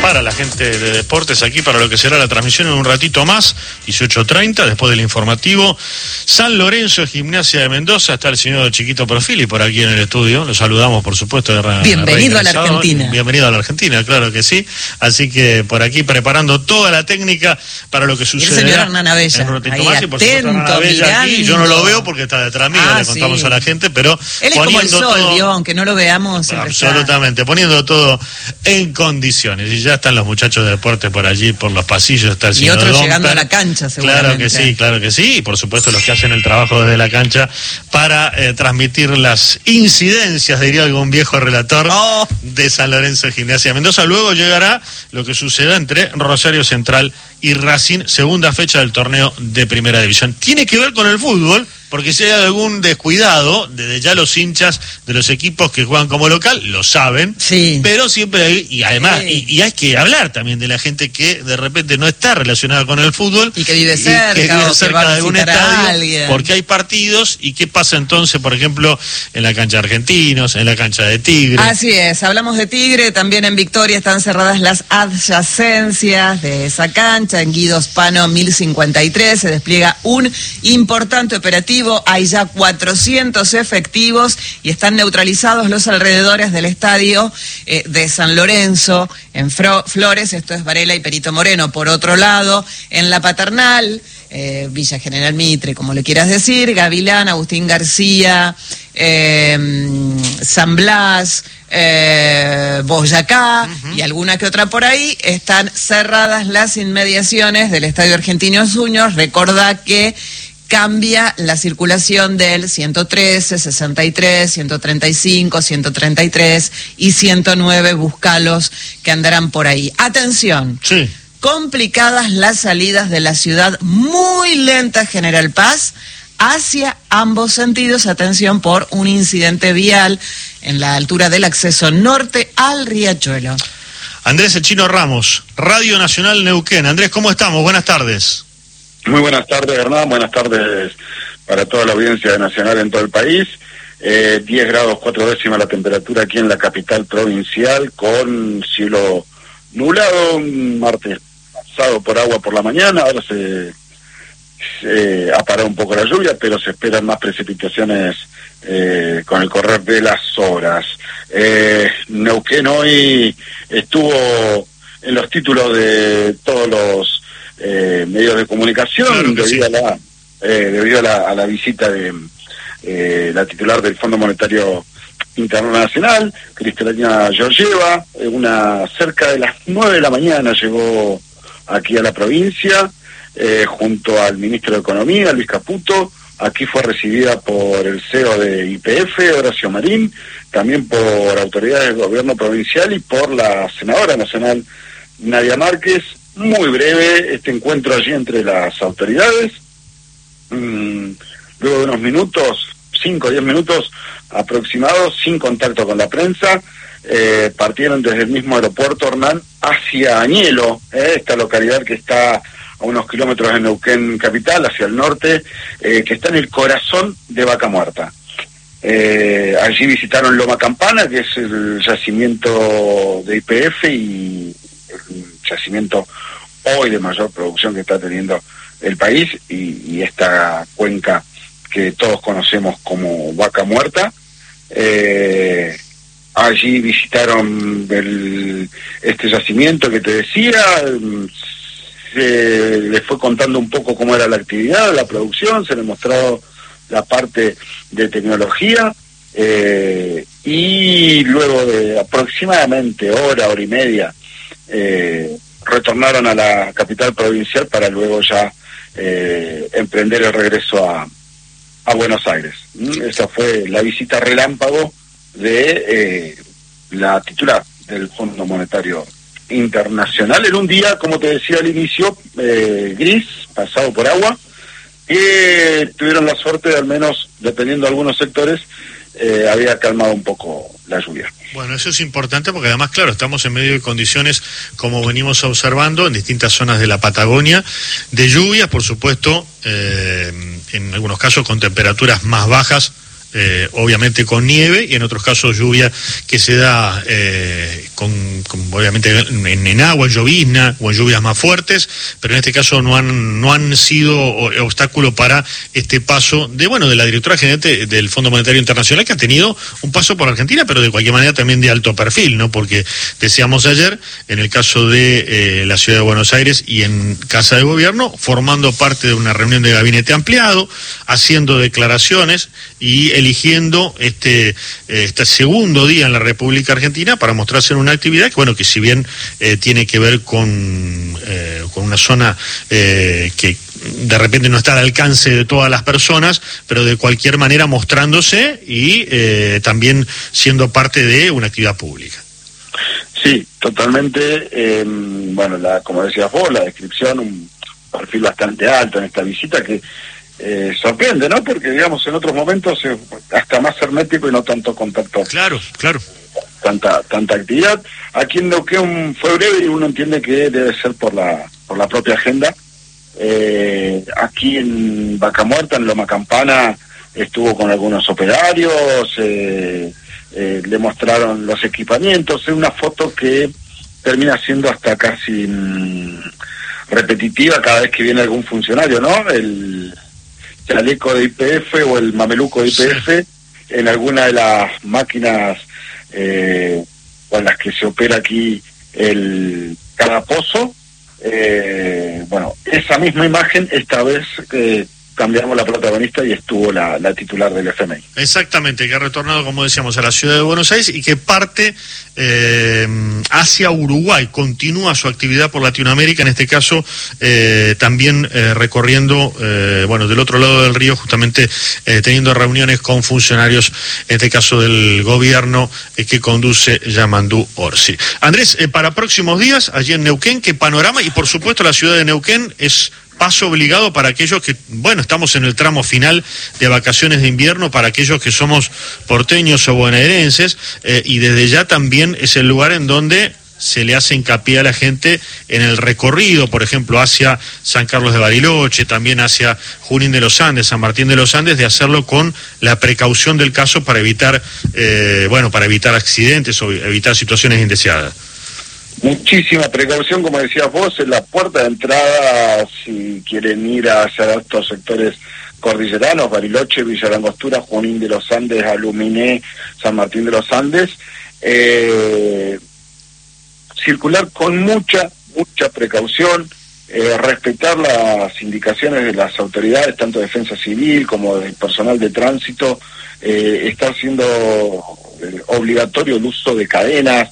para la gente de deportes aquí para lo que será la transmisión en un ratito más, 18:30, después del informativo. San Lorenzo, Gimnasia de Mendoza, está el señor Chiquito Profili por aquí en el estudio, lo saludamos por supuesto. Bienvenido a la Argentina. Bienvenido a la Argentina, claro que sí, así que por aquí preparando toda la técnica para lo que sucede. El señor Hernán Abella, en un ratito ahí más, y por supuesto Hernán Abella aquí, yo no lo veo porque está detrás mío, le contamos a la gente, pero él es como el sol, ¿vio? Aunque no lo veamos. Absolutamente, poniendo todo en condiciones, y ya están los muchachos de deporte por allí, por los pasillos, está el señor y otros Domper, llegando a la cancha, seguramente. Claro que sí, y por supuesto los que hacen el trabajo desde la cancha para transmitir las incidencias, diría algún viejo relator, de San Lorenzo, Gimnasia de Mendoza. Luego llegará lo que suceda entre Rosario Central y Racing, segunda fecha del torneo de Primera División. Tiene que ver con el fútbol, porque si hay algún descuidado, desde ya los hinchas de los equipos que juegan como local lo saben, sí, pero siempre hay, y además, y hay que hablar también de la gente que de repente no está relacionada con el fútbol y que vive cerca, de algún estadio, porque hay partidos. ¿Y qué pasa entonces, por ejemplo, en la cancha de Argentinos, en la cancha de Tigre? Así es, hablamos de Tigre, también en Victoria están cerradas las adyacencias de esa cancha, en Guido Spano 1053 se despliega un importante operativo. Hay ya 400 efectivos y están neutralizados los alrededores del estadio de San Lorenzo, en Flores, esto es Varela y Perito Moreno. Por otro lado, en La Paternal, Villa General Mitre, como le quieras decir, Gavilán, Agustín García, San Blas, Boyacá y alguna que otra por ahí, están cerradas las inmediaciones del Estadio Argentinos Juniors. Recordá que cambia la circulación del 113, 63, 135, 133 y 109, buscalos que andarán por ahí. Atención, sí. Complicadas las salidas de la ciudad, muy lenta General Paz, hacia ambos sentidos, atención por un incidente vial en la altura del acceso norte al Riachuelo. Andrés El Chino Ramos, Radio Nacional Neuquén. Andrés, ¿cómo estamos? Buenas tardes. Muy buenas tardes, Hernán. Buenas tardes para toda la audiencia de Nacional en todo el país. 10 grados 4 décimas la temperatura aquí en la capital provincial, con cielo nublado. Un martes pasado por agua por la mañana, ahora se ha parado un poco la lluvia, pero se esperan más precipitaciones con el correr de las horas. Neuquén hoy estuvo en los títulos de todos los medios de comunicación, claro, debido a la visita de la titular del Fondo Monetario Internacional, Cristalina Georgieva. Cerca de las 9 de la mañana llegó aquí a la provincia, junto al ministro de Economía, Luis Caputo. Aquí fue recibida por el CEO de YPF, Horacio Marín, también por autoridades del gobierno provincial y por la senadora nacional, Nadia Márquez. Muy breve este encuentro allí entre las autoridades. Luego de unos minutos, 5 o 10 minutos aproximados, sin contacto con la prensa, partieron desde el mismo aeropuerto, Hernán, hacia Añelo, esta localidad que está a unos kilómetros de Neuquén capital, hacia el norte, que está en el corazón de Vaca Muerta. Allí visitaron Loma Campana, que es el yacimiento de YPF y el yacimiento hoy de mayor producción que está teniendo el país, y esta cuenca que todos conocemos como Vaca Muerta. Allí visitaron este yacimiento que te decía, se les fue contando un poco cómo era la actividad, la producción, se les mostró la parte de tecnología, y luego de aproximadamente hora y media retornaron a la capital provincial para luego ya emprender el regreso a Buenos Aires. Esa fue la visita relámpago de la titular del Fondo Monetario Internacional en un día, como te decía al inicio, gris, pasado por agua, y tuvieron la suerte de, al menos dependiendo de algunos sectores, había calmado un poco la lluvia. Bueno, eso es importante porque además, claro, estamos en medio de condiciones, como venimos observando, en distintas zonas de la Patagonia, de lluvias, por supuesto, en algunos casos con temperaturas más bajas obviamente con nieve, y en otros casos lluvia que se da obviamente en agua, en llovizna o en lluvias más fuertes, pero en este caso no han sido obstáculo para este paso de la directora general del Fondo Monetario Internacional, que ha tenido un paso por Argentina, pero de cualquier manera también de alto perfil, ¿no? Porque decíamos ayer, en el caso de la Ciudad de Buenos Aires y en Casa de Gobierno, formando parte de una reunión de gabinete ampliado, haciendo declaraciones y eligiendo este segundo día en la República Argentina para mostrarse en una actividad que si bien tiene que ver con una zona que de repente no está al alcance de todas las personas, pero de cualquier manera mostrándose y también siendo parte de una actividad pública. Sí, totalmente. Como decías vos, la descripción, un perfil bastante alto en esta visita que sorprende, ¿no? Porque, digamos, en otros momentos hasta más hermético y no tanto contacto. Claro. Tanta actividad. Aquí en Neuquén fue breve y uno entiende que debe ser por la propia agenda. Aquí en Vaca Muerta, en Loma Campana, estuvo con algunos operarios, le mostraron los equipamientos. Es una foto que termina siendo hasta casi repetitiva cada vez que viene algún funcionario, ¿no? El chaleco de YPF o el mameluco de YPF en alguna de las máquinas con las que se opera aquí cada pozo. Esa misma imagen, esta vez cambiamos la protagonista y estuvo la titular del FMI. Exactamente, que ha retornado, como decíamos, a la Ciudad de Buenos Aires y que parte hacia Uruguay, continúa su actividad por Latinoamérica, en este caso también recorriendo, del otro lado del río, justamente teniendo reuniones con funcionarios, en este caso del gobierno que conduce Yamandú Orsi. Andrés, para próximos días, allí en Neuquén, ¿qué panorama? Y por supuesto la ciudad de Neuquén es paso obligado para aquellos que, estamos en el tramo final de vacaciones de invierno, para aquellos que somos porteños o bonaerenses, y desde ya también es el lugar en donde se le hace hincapié a la gente en el recorrido, por ejemplo, hacia San Carlos de Bariloche, también hacia Junín de los Andes, San Martín de los Andes, de hacerlo con la precaución del caso para evitar, para evitar accidentes o evitar situaciones indeseadas. Muchísima precaución, como decías vos, en la puerta de entrada, si quieren ir hacia estos sectores cordilleranos, Bariloche, Villa Langostura, Junín de los Andes, Aluminé, San Martín de los Andes, circular con mucha precaución, respetar las indicaciones de las autoridades, tanto de defensa civil como del personal de tránsito, está siendo obligatorio el uso de cadenas.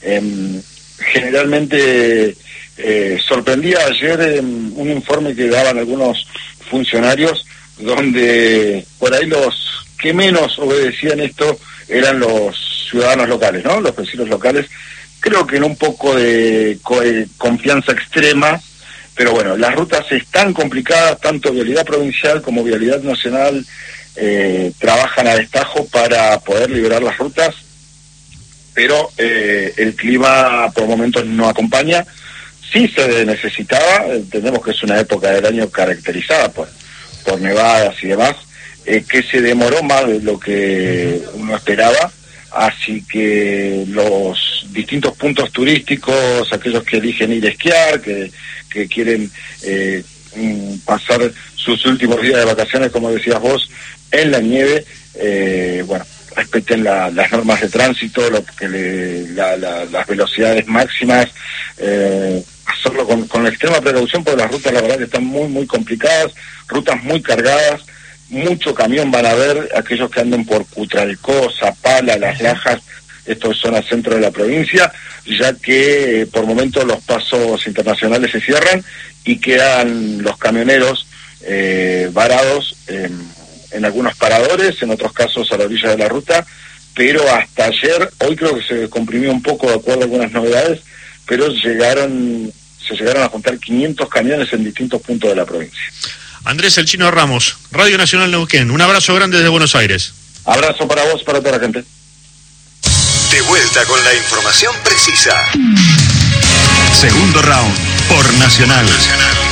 Generalmente sorprendía ayer un informe que daban algunos funcionarios donde por ahí los que menos obedecían esto eran los ciudadanos locales, ¿no? Los vecinos locales, creo que en un poco de confianza extrema, pero las rutas están complicadas, tanto Vialidad Provincial como Vialidad Nacional trabajan a destajo para poder liberar las rutas, pero el clima por momentos no acompaña. Sí se necesitaba, entendemos que es una época del año caracterizada por nevadas y demás, que se demoró más de lo que uno esperaba, así que los distintos puntos turísticos, aquellos que eligen ir a esquiar, que quieren pasar sus últimos días de vacaciones, como decías vos, en la nieve, respeten las normas de tránsito, las velocidades máximas, hacerlo con extrema precaución, porque las rutas la verdad que están muy complicadas, rutas muy cargadas, mucho camión van a ver, aquellos que anden por Cutralcó, Zapala, Las Lajas, esto es zona centro de la provincia, ya que por momentos los pasos internacionales se cierran y quedan los camioneros varados en algunos paradores, en otros casos a la orilla de la ruta, pero hasta ayer, hoy creo que se comprimió un poco de acuerdo a algunas novedades, pero se llegaron a juntar 500 camiones en distintos puntos de la provincia. Andrés El Chino Ramos, Radio Nacional Neuquén, un abrazo grande desde Buenos Aires. Abrazo para vos, para toda la gente. De vuelta con la información precisa. Segundo round por Nacional.